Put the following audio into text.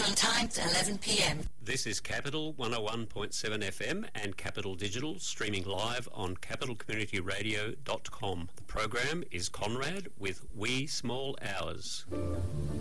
sometimes 11 p.m. This is Capital 101.7 FM and Capital Digital, streaming live on capitalcommunityradio.com. The program is Conrad with Wee Small Hours.